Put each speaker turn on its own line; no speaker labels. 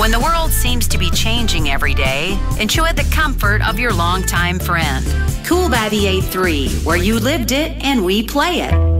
When the world seems to be changing every day, enjoy the comfort of your longtime friend. Cool by the A3, where you lived it and we play it.